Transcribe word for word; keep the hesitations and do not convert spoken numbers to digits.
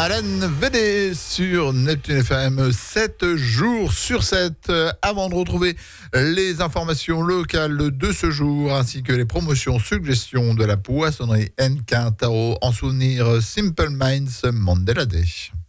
Alain Védé sur Neptune F M, sept jours sur sept. Avant de retrouver les informations locales de ce jour, ainsi que les promotions, suggestions de la poissonnerie N Quintaro, en souvenir Simple Minds Mandela Day.